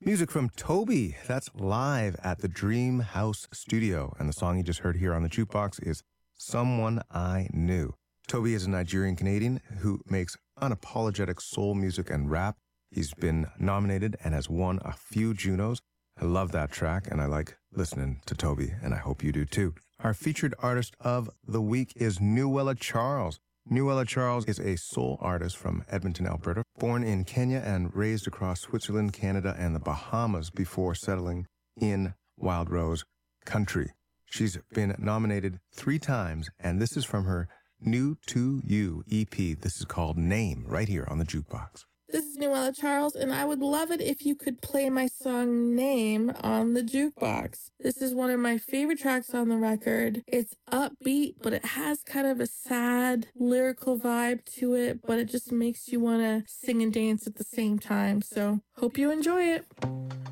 Music from Toby. That's live at the Dream House Studio. And the song you just heard here on the jukebox is Someone I Knew. Toby is a Nigerian Canadian who makes unapologetic soul music and rap. He's been nominated and has won a few Junos. I love that track, and I like listening to Toby, and I hope you do too. Our featured artist of the week is Newella Charles. Newella Charles is a soul artist from Edmonton, Alberta, born in Kenya and raised across Switzerland, Canada, and the Bahamas before settling in Wild Rose country. She's been nominated 3 times, and this is from her New to You EP. This is called Name, right here on the jukebox. This is Newella Charles, and I would love it if you could play my song Name on the jukebox. This is one of my favorite tracks on the record. It's upbeat, but it has kind of a sad lyrical vibe to it, but it just makes you want to sing and dance at the same time. So hope you enjoy it.